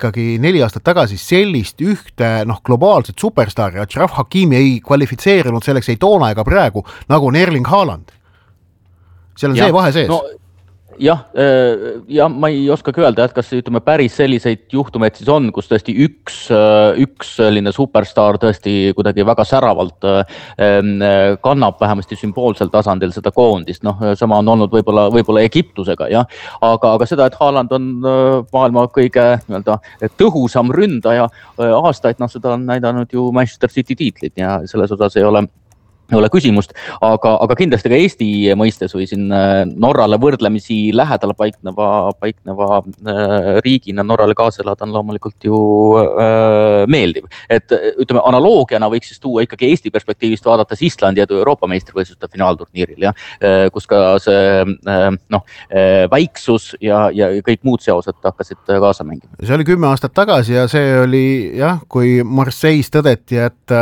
ikkagi 4 aastat tagasi sellist ühte globaalset superstaari, Achraf Hakimi ei kvalifitseerinud selleks ei toona ega praegu, nagu on Erling Haaland. Seal on see vahe sees. Jah, ma ei oskagi öelda, et kas ütleme päris selliseid juhtumeid siis on, kus tõesti üks selline superstar tõesti kuidagi väga säravalt kannab vähemasti sümboolsel tasandil seda koondist. Sama on olnud võib-olla Egiptusega, jah. Aga seda, et Haaland on maailma kõige tõhusam ründaja aastaid, seda on näidanud ju Manchester City tiitlid ja selles osas ei ole küsimust, aga kindlasti ka Eesti mõistes või siin Norrale võrdlemisi lähedal paikneva riigina Norrale kaasa elada on loomulikult ju meeldiv. Et ütleme, analoogiana võiks siis tuua ikkagi Eesti perspektiivist vaadates Islandi ja Euroopa meistrivõistluste finaalturniiril, kus ka see väiksus ja kõik muud seosed hakkasid kaasa mängima. See oli 10 aastat tagasi ja see oli, kui Marseilles tõdeti, et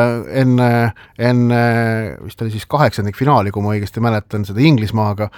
enne vist oli siis 8. finaali, kui ma õigesti mäletan seda Inglismaaga,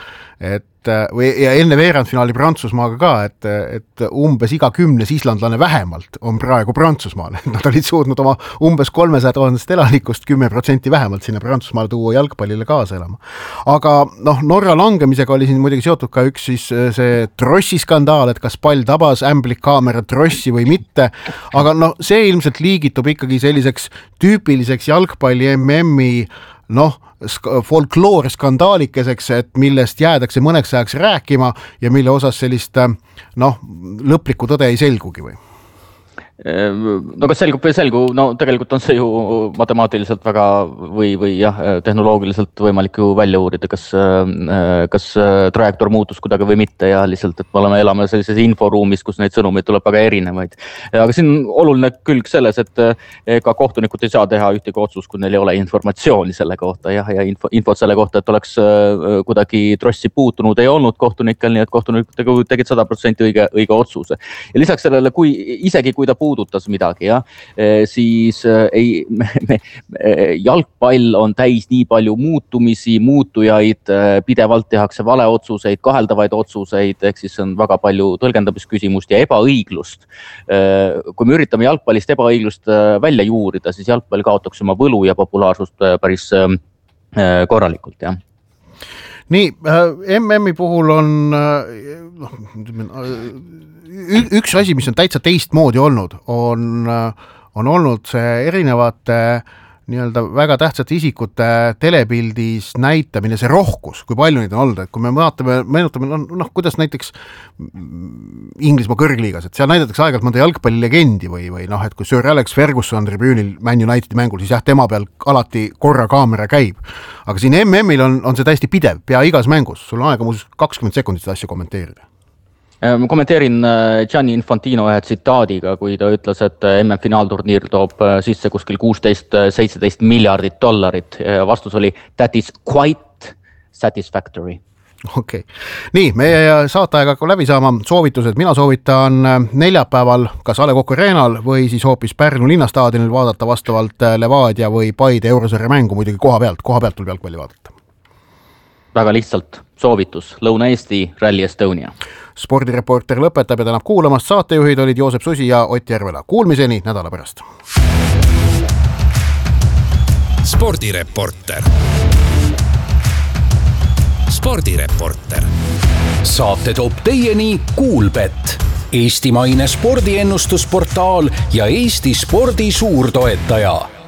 ja enne veerandfinaali Prantsusmaaga ka, et umbes iga 10 islandlane vähemalt on praegu Prantsusmaal. Nad olid suutnud oma umbes 300 000 elanikust 10% vähemalt sinna Prantsusmaal tuua jalgpallile kaasa elama. Aga Norra langemisega oli siin muidugi seotud ka üks siis see Trossi skandaal, et kas pall tabas ämblikkaamera Trossi või mitte, aga see ilmselt liigitub ikkagi selliseks tüüpiliseks jalgpalli MM-i folkloor skandaalikeseks, et millest jäädakse mõneks ajaks rääkima ja mille osas sellist lõplikku tõde ei selgugi või? Kas selgub või selgu, tegelikult on see ju matemaatiliselt väga või tehnoloogiliselt võimalik ju välja uurida, kas trajektoor muutus kuidagi või mitte ja lihtsalt, et me elame sellises inforuumis, kus neid sõnumeid tuleb väga erinevaid. Aga siin on oluline külg selles, et ka kohtunikud ei saa teha ühtegi otsust, kui neil ei ole informatsiooni selle kohta ja infot selle kohta, et oleks kuidagi Trossi puutunud ei olnud kohtunikel, nii et kohtunikud tegid 100% õige otsuse. Ja lisaks sellele, isegi kui ta puudutas midagi, siis jalgpall on täis nii palju muutujaid, pidevalt tehakse valeotsuseid, kaheldavaid otsuseid, ehk siis on väga palju tõlgendamisküsimust ja ebaõiglust. Kui me üritame jalgpallist ebaõiglust välja juurida, siis jalgpall kaotaks oma võlu ja populaarsust päris korralikult, jah. Nii, MM-i puhul on üks asi, mis on täitsa teistmoodi olnud, on olnud see erinevate väga tähtsate isikute telepildis näitamine, see rohkus, kui palju neid on olnud, et kui me meenutame, kuidas näiteks Inglismaa kõrgliigas, et seal näidatakse aeg-ajalt mõnda jalgpallilegendi või et kui Sir Alex Ferguson tribüünil Man Unitedi mängul, siis tema peal alati korra kaamera käib. Aga siin MM-il on see täiesti pidev, pea igas mängus, sul on aega muuseas 20 sekundit seda asja kommenteerida. Ma kommenteerin Gianni Infantino ühe tsitaadiga, kui ta ütles, et MM-finaalturniir toob sisse kuskil 16-17 miljardit dollarit. Vastus oli, that is quite satisfactory. Okei. Nii, meie saateaega läbi saama soovitused. Mina soovitan neljapäeval kas A. Le Coq Arenal või siis hoopis Pärnu linnastaadionil vaadata vastavalt Levadia või Paide eurosarja mängu muidugi koha pealt tuleb jalgpalli vaadata. Väga lihtsalt soovitus, Lõuna-Eesti Rally Estonia. Spordireporter lõpetab ja tänab kuulamast. Saatejuhid olid Joosep Susi ja Ott Järvela. Kuulmiseni nädala pärast. Spordireporter. Saate toob teieni Kuulbet, eestimaine spordiennustusportaal ja Eesti spordi suurtoetaja.